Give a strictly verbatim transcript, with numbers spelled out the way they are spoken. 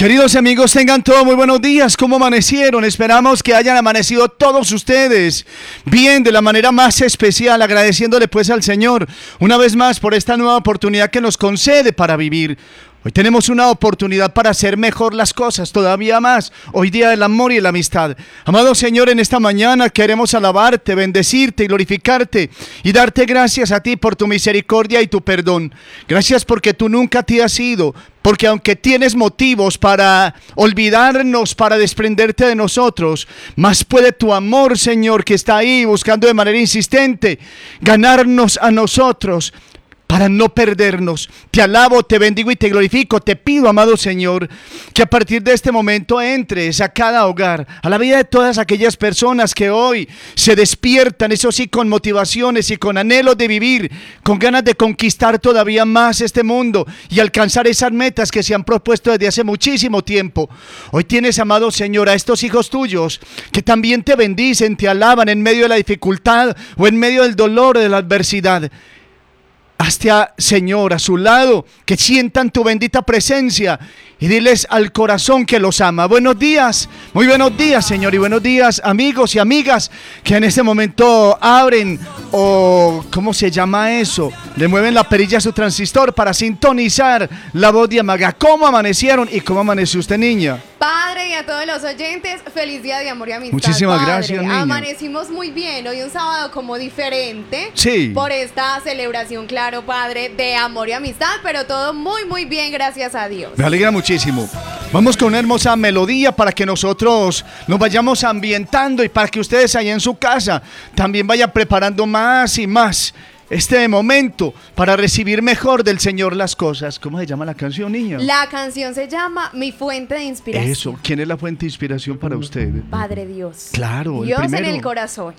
Queridos amigos, tengan todos muy buenos días. ¿Cómo amanecieron? Esperamos que hayan amanecido todos ustedes bien, de la manera más especial, agradeciéndole pues al Señor una vez más por esta nueva oportunidad que nos concede para vivir. Hoy tenemos una oportunidad para hacer mejor las cosas, todavía más. Hoy día del amor y de la amistad. Amado Señor, en esta mañana queremos alabarte, bendecirte y glorificarte y darte gracias a ti por tu misericordia y tu perdón. Gracias porque tú nunca te has ido, porque aunque tienes motivos para olvidarnos, para desprenderte de nosotros, más puede tu amor, Señor, que está ahí buscando de manera insistente ganarnos a nosotros, para no perdernos. Te alabo, te bendigo y te glorifico. Te pido, amado Señor, que a partir de este momento entres a cada hogar, a la vida de todas aquellas personas que hoy se despiertan, eso sí, con motivaciones y con anhelos de vivir, con ganas de conquistar todavía más este mundo y alcanzar esas metas que se han propuesto desde hace muchísimo tiempo. Hoy tienes, amado Señor, a estos hijos tuyos que también te bendicen, te alaban en medio de la dificultad o en medio del dolor o de la adversidad. Hazte, a, Señor, a su lado, que sientan tu bendita presencia y diles al corazón que los ama. Buenos días, muy buenos días, Señor, y buenos días, amigos y amigas que en este momento abren o, ¿cómo se llama eso? Le mueven la perilla a su transistor para sintonizar la voz de Amaga. ¿Cómo amanecieron y cómo amaneció usted, niña? Padre, y a todos los oyentes, feliz día de amor y amistad. Muchísimas Padre. gracias, niña. Amanecimos muy bien, hoy un sábado como diferente. Sí. Por esta celebración, claro, Padre, de amor y amistad, pero todo muy, muy bien, gracias a Dios. Me alegra muchísimo. Vamos con una hermosa melodía para que nosotros nos vayamos ambientando y para que ustedes allá en su casa también vayan preparando más y más este momento para recibir mejor del Señor las cosas. ¿Cómo se llama la canción, niña? La canción se llama Mi Fuente de Inspiración. Eso, ¿quién es la fuente de inspiración para usted? Padre Dios. Claro, el Dios primero. en el corazón.